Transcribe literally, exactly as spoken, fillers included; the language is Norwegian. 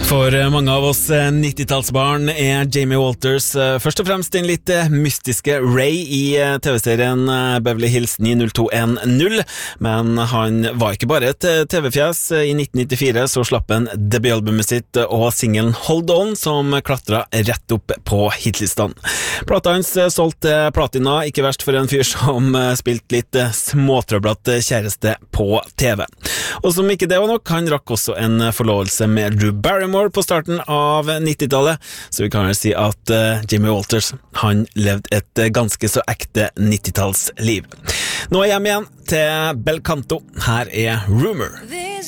For mange av oss nittitallsbarn er Jamie Walters først og fremst den litt mystiske Ray i T V-serien Beverly Hills ni null to en null, men han var ikke bare et T V-fjes. I nitten nittifire så slapp han debutalbumet sitt og singelen Hold On, som klatret rett opp på hitlistene. Plata hans solgte platina, ikke verst for en fyr som spilte litt småtrøblete kjæreste på T V. Og som ikke det var nok, han rakk også en forlovelse med Drew Barrymore på starten av nittitallet, så vi kan vel si at uh, Jamie Walters, han levde et uh, ganske så ekte nittitallsliv. Nå er jeg hjem igjen til Bel Canto. Her er Rumor.